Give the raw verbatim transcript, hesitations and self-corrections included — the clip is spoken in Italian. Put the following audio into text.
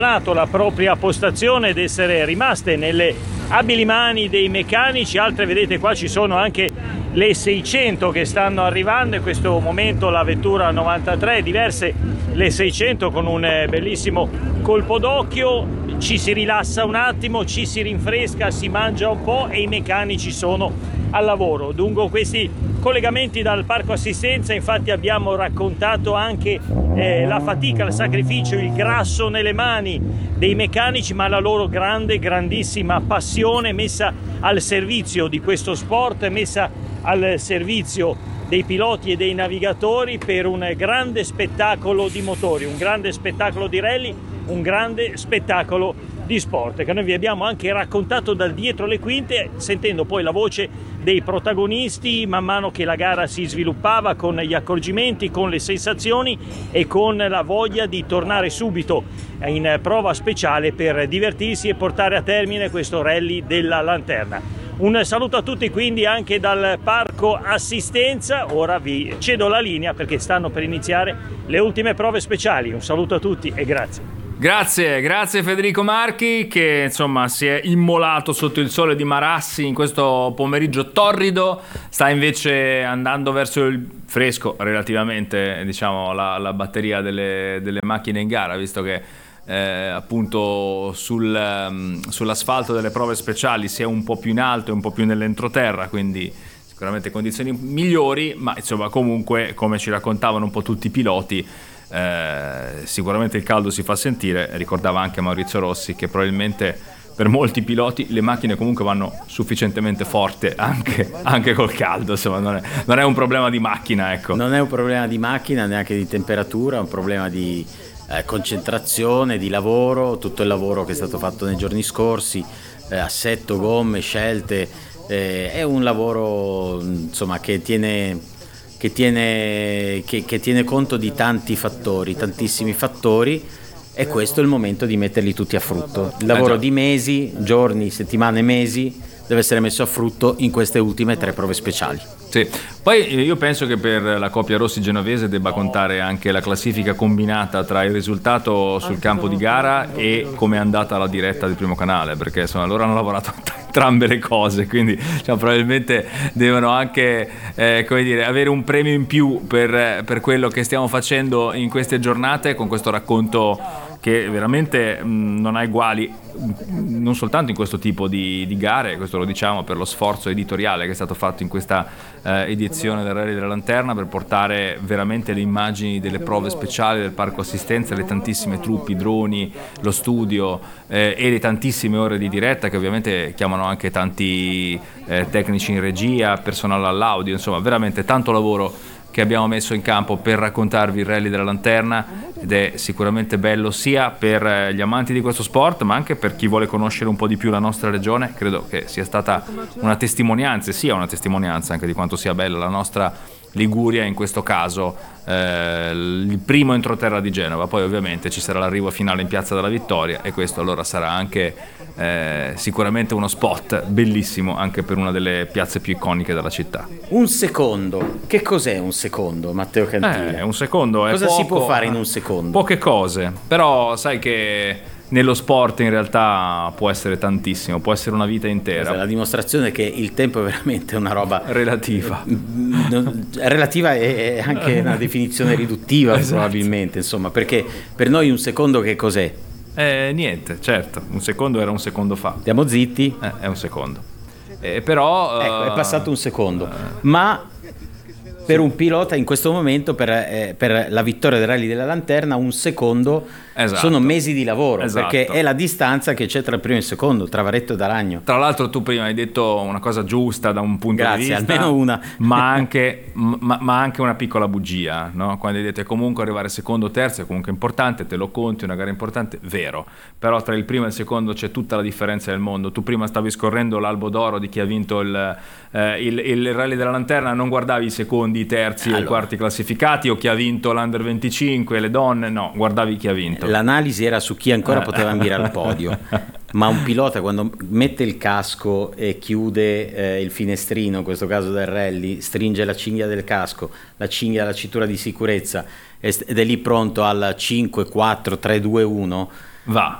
la propria postazione ed essere rimaste nelle abili mani dei meccanici. Altre, vedete qua ci sono anche le seicento che stanno arrivando, in questo momento la vettura novantatré, diverse le seicento con un bellissimo colpo d'occhio. Ci si rilassa un attimo, ci si rinfresca, si mangia un po' e i meccanici sono al lavoro. Lungo questi collegamenti dal parco assistenza infatti abbiamo raccontato anche eh, la fatica, il sacrificio, il grasso nelle mani dei meccanici, ma la loro grande, grandissima passione messa al servizio di questo sport, messa al servizio dei piloti e dei navigatori per un grande spettacolo di motori, un grande spettacolo di rally, un grande spettacolo di sport che noi vi abbiamo anche raccontato dal dietro le quinte, sentendo poi la voce dei protagonisti man mano che la gara si sviluppava, con gli accorgimenti, con le sensazioni e con la voglia di tornare subito in prova speciale per divertirsi e portare a termine questo rally della Lanterna. Un saluto a tutti quindi anche dal parco assistenza. Ora vi cedo la linea perché stanno per iniziare le ultime prove speciali. Un saluto a tutti e grazie. Grazie, grazie Federico Marchi, che insomma si è immolato sotto il sole di Marassi in questo pomeriggio torrido. Sta invece andando verso il fresco relativamente, diciamo, la, la batteria delle, delle macchine in gara, visto che eh, appunto sul, um, sull'asfalto delle prove speciali si è un po' più in alto e un po' più nell'entroterra, quindi sicuramente condizioni migliori, ma insomma comunque, come ci raccontavano un po' tutti i piloti, Eh, sicuramente il caldo si fa sentire. Ricordava anche Maurizio Rossi che probabilmente per molti piloti le macchine comunque vanno sufficientemente forte anche, anche col caldo, insomma non è, non è un problema di macchina, ecco. Non è un problema di macchina, neanche di temperatura, è un problema di eh, concentrazione, di lavoro, tutto il lavoro che è stato fatto nei giorni scorsi, eh, assetto, gomme, scelte, eh, è un lavoro insomma che tiene Che tiene, che, che tiene conto di tanti fattori, tantissimi fattori, e questo è il momento di metterli tutti a frutto. Il lavoro di mesi, giorni, settimane, mesi deve essere messo a frutto in queste ultime tre prove speciali. Sì. Poi io penso che per la coppia Rossi-Genovese debba contare anche la classifica combinata tra il risultato sul campo di gara e come è andata la diretta del primo canale, perché insomma loro hanno lavorato entrambe le cose, quindi cioè, probabilmente devono anche eh, come dire, avere un premio in più per, per quello che stiamo facendo in queste giornate, con questo racconto che veramente mh, non ha uguali, non soltanto in questo tipo di, di gare, questo lo diciamo per lo sforzo editoriale che è stato fatto in questa eh, edizione del Rally della Lanterna per portare veramente le immagini delle prove speciali del parco assistenza, le tantissime truppe, i droni, lo studio eh, e le tantissime ore di diretta che ovviamente chiamano anche tanti eh, tecnici in regia, personale all'audio, insomma veramente tanto lavoro che abbiamo messo in campo per raccontarvi il Rally della Lanterna, ed è sicuramente bello sia per gli amanti di questo sport ma anche per chi vuole conoscere un po' di più la nostra regione. Credo che sia stata una testimonianza, sia una testimonianza anche di quanto sia bella la nostra Liguria, in questo caso eh, il primo entroterra di Genova. Poi ovviamente ci sarà l'arrivo finale in Piazza della Vittoria e questo allora sarà anche eh, sicuramente uno spot bellissimo anche per una delle piazze più iconiche della città. Un secondo, che cos'è un secondo, Matteo Cantile? Eh, un secondo è cosa poco, si può fare in un secondo? Poche cose, però sai che nello sport in realtà può essere tantissimo, può essere una vita intera. È la dimostrazione che il tempo è veramente una roba relativa. Relativa è anche una definizione riduttiva, esatto. Probabilmente, insomma, perché per noi un secondo che cos'è? Eh, niente, certo, un secondo era un secondo fa. Stiamo zitti? Eh, è un secondo. Eh, però ecco, è passato un secondo, uh, ma per un pilota in questo momento, per, eh, per la vittoria del Rally della Lanterna, un secondo esatto. sono mesi di lavoro, esatto. Perché è la distanza che c'è tra il primo e il secondo, tra Varetto e D'Aragno. Tra l'altro tu prima hai detto una cosa giusta da un punto Grazie, di vista, almeno una, ma anche, ma, ma anche una piccola bugia, no? Quando hai detto comunque arrivare secondo o terzo è comunque importante, te lo conti, una gara importante, vero, però tra il primo e il secondo c'è tutta la differenza del mondo. Tu prima stavi scorrendo l'albo d'oro di chi ha vinto il, eh, il, il Rally della Lanterna, non guardavi i secondi, i terzi allora. e i quarti classificati o chi ha vinto l'Under venticinque, le donne, no, guardavi chi ha vinto. L'analisi era su chi ancora poteva ambire al podio, ma un pilota quando mette il casco e chiude eh, il finestrino, in questo caso del rally, stringe la cinghia del casco, la cinghia della cintura di sicurezza ed è lì pronto al cinque, quattro, tre, due, uno, Va.